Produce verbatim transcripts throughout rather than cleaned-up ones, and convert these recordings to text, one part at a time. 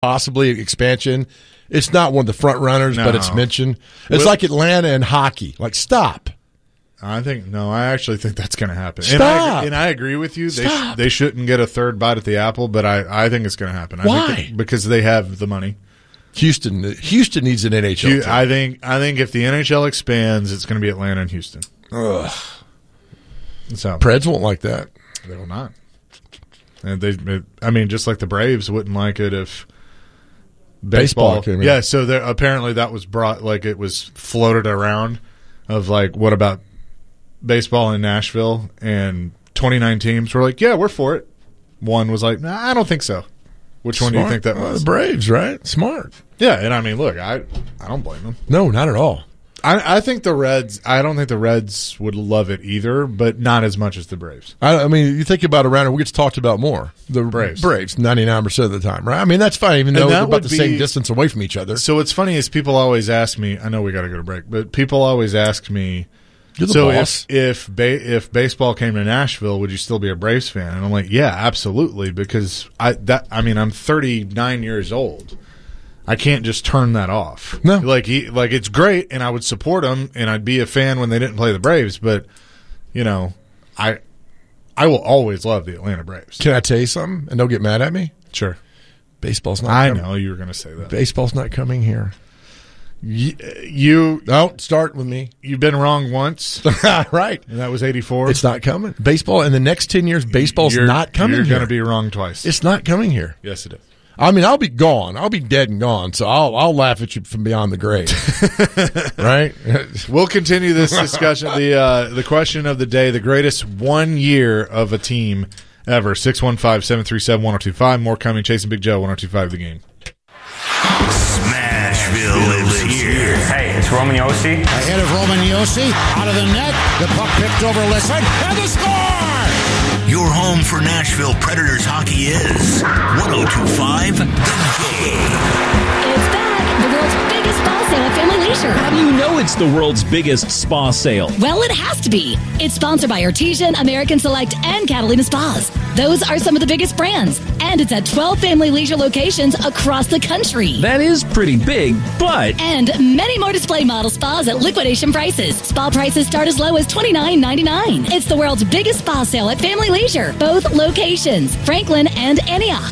possibly expansion. It's not one of the front runners, No. but it's mentioned. It's Will- like Atlanta and hockey. Like, stop. I think no. I actually think that's going to happen. Stop. And I, and I agree with you. They sh- Stop. they shouldn't get a third bite at the apple, but I, I think it's going to happen. I Why? Think that- because they have the money. Houston Houston needs an N H L You- team. I think I think if the N H L expands, it's going to be Atlanta and Houston. Ugh. So Preds won't like that. they will not. And they, it, I mean, just like the Braves wouldn't like it if Baseball baseball. came in. Yeah, so there, apparently that was brought, like it was floated around of like, what about baseball in Nashville? And twenty-nine teams were like, yeah, we're for it. One was like, nah, I don't think so. Which one do you Smart. think that Uh, was? the Braves, right? Smart. Yeah, and I mean, look, I I don't blame them. No, not at all. I, I think the Reds. I don't think the Reds would love it either, but not as much as the Braves. I, I mean, you think about around, it gets talked about more. The Braves. Braves, ninety-nine percent of the time, right? I mean, that's fine, even And though that they're about would the be- same distance away from each other. So what's funny is people always ask me. I know we got to go to break, but people always ask me. You're the so boss. if if ba- if baseball came to Nashville, would you still be a Braves fan? And I'm like, yeah, absolutely, because I that I mean I'm thirty-nine years old. I can't just turn that off. No. like he like it's great, and I would support them, and I'd be a fan when they didn't play the Braves. But you know, I I will always love the Atlanta Braves. Can I tell you something? And don't get mad at me. Sure, Baseball's not. I coming. know you were going to say that. Baseball's not coming here. You, you Don't start with me. you've been wrong once, Right. and that was eighty-four. It's not coming. Baseball in the next ten years, baseball's You're- not coming You're here. going to be wrong twice. It's not coming here. Yes, it is. I mean, I'll be gone. I'll be dead and gone. So I'll I'll laugh at you from beyond the grave. Right? We'll continue this discussion. the uh, The question of the day: the greatest one year of a team ever. Six one five seven three seven one zero two five. More coming. Chasing Big Joe. One zero two five. The game. Smashville lives here. Hey, it's Roman Yossi. Ahead of Roman Yossi, out of the net, the puck picked over Listen, and the score! Your home for Nashville Predators hockey is one oh two point five The Game. It's back, the world's biggest spa sale at Family Leisure. How do you know it's the world's biggest spa sale? Well, it has to be. It's sponsored by Artesian, American Select, and Catalina Spas. Those are some of the biggest brands. And it's at twelve Family Leisure locations across the country. That is pretty big, but And many more display model spas at liquidation prices. Spa prices start as low as twenty-nine ninety-nine. It's the world's biggest spa sale at Family Leisure. Both locations, Franklin and Antioch.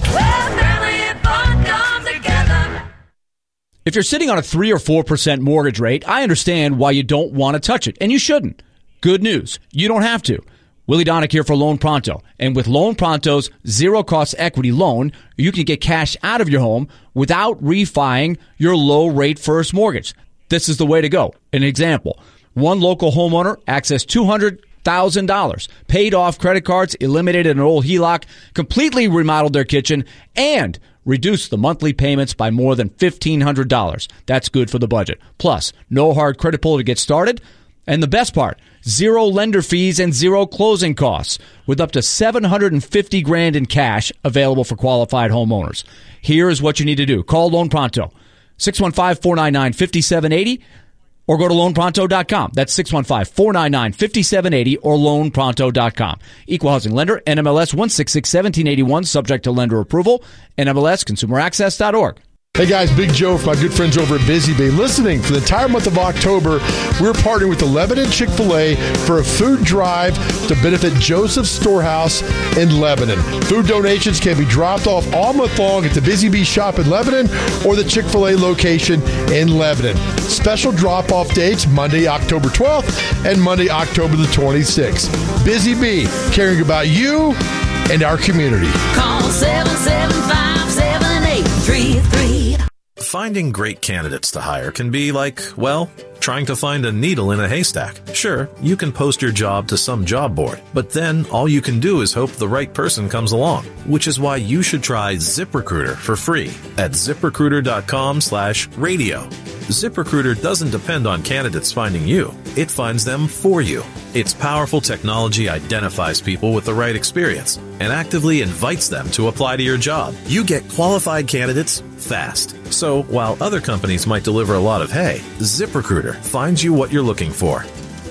if you're sitting on a three or four percent mortgage rate, I understand why you don't want to touch it, and you shouldn't. Good news, you don't have to. Willie Donick here for Loan Pronto. And with Loan Pronto's zero-cost equity loan, you can get cash out of your home without refining your low-rate first mortgage. This is the way to go. An example, one local homeowner accessed two hundred thousand dollars, paid off credit cards, eliminated an old H E L O C, completely remodeled their kitchen, and reduced the monthly payments by more than fifteen hundred dollars. That's good for the budget. Plus, no hard credit pull to get started. And the best part, zero lender fees and zero closing costs, with up to seven hundred fifty grand in cash available for qualified homeowners. Here is what you need to do. Call Loan Pronto, six one five, four nine nine, five seven eight zero, or go to loan pronto dot com. That's six one five, four nine nine, five seven eight zero or loan pronto dot com. Equal housing lender, N M L S one six six, one seven eight one, subject to lender approval, N M L S consumer access dot org. Hey guys, Big Joe for my good friends over at Busy Bee. Listening, for the entire month of October, we're partnering with the Lebanon Chick-fil-A for a food drive to benefit Joseph's Storehouse in Lebanon. Food donations can be dropped off all month long at the Busy Bee shop in Lebanon or the Chick-fil-A location in Lebanon. Special drop-off dates, Monday, October twelfth and Monday, October the twenty-sixth. Busy Bee, caring about you and our community. Call seven seven five, seven eight three three. Finding great candidates to hire can be like, well, trying to find a needle in a haystack. Sure, you can post your job to some job board, but then all you can do is hope the right person comes along, which is why you should try ZipRecruiter for free at ZipRecruiter.com slash radio. ZipRecruiter doesn't depend on candidates finding you. It finds them for you. Its powerful technology identifies people with the right experience and actively invites them to apply to your job. You get qualified candidates fast. So while other companies might deliver a lot of hay, ZipRecruiter finds you what you're looking for.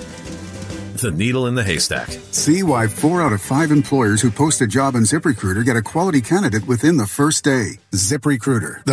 The needle in the haystack. See why four out of five employers who post a job on ZipRecruiter get a quality candidate within the first day. ZipRecruiter, the